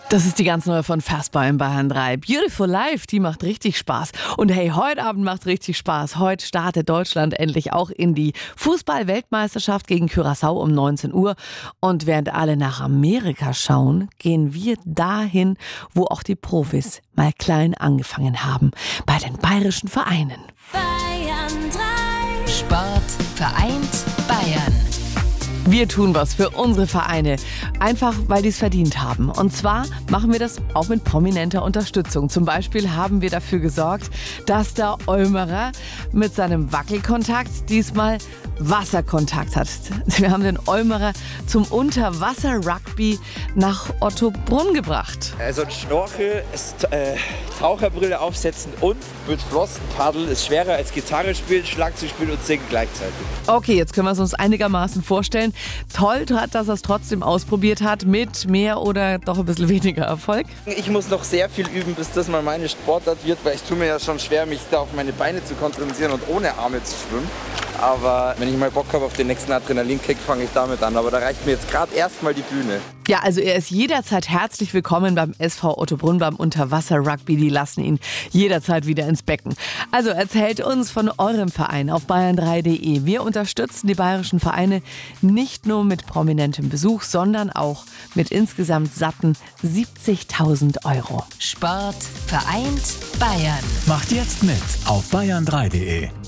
Das ist die ganz neue von Fasper in Bayern 3. Beautiful Life, die macht richtig Spaß. Und hey, heute Abend macht's richtig Spaß. Heute startet Deutschland endlich auch in die Fußball-Weltmeisterschaft gegen Curaçao um 19 Uhr. Und während alle nach Amerika schauen, gehen wir dahin, wo auch die Profis mal klein angefangen haben. Bei den bayerischen Vereinen. Bayern 3. Sport vereint Bayern. Wir tun was für unsere Vereine, einfach weil die es verdient haben. Und zwar machen wir das auch mit prominenter Unterstützung. Zum Beispiel haben wir dafür gesorgt, dass der Olmerer mit seinem Wackelkontakt diesmal Wasserkontakt hat. Wir haben den Olmerer zum Unterwasser-Rugby nach Ottobrunn gebracht. Also ein Schnorchel, Taucherbrille aufsetzen und mit Flossen paddeln ist schwerer als Gitarre spielen, Schlagzeug spielen und singen gleichzeitig. Okay, jetzt können wir es uns einigermaßen vorstellen. Toll, dass er es trotzdem ausprobiert hat, mit mehr oder doch ein bisschen weniger Erfolg. Ich muss noch sehr viel üben, bis das mal meine Sportart wird, weil ich tue mir ja schon schwer, mich da auf meine Beine zu konzentrieren und ohne Arme zu schwimmen. Aber wenn ich mal Bock habe auf den nächsten Adrenalinkick, fange ich damit an. Aber da reicht mir jetzt gerade erstmal die Bühne. Ja, also er ist jederzeit herzlich willkommen beim SV Ottobrunn beim Unterwasser-Rugby. Die lassen ihn jederzeit wieder ins Becken. Also erzählt uns von eurem Verein auf bayern3.de. Wir unterstützen die bayerischen Vereine nicht nur mit prominentem Besuch, sondern auch mit insgesamt satten 70.000 €. Sport vereint Bayern. Macht jetzt mit auf bayern3.de.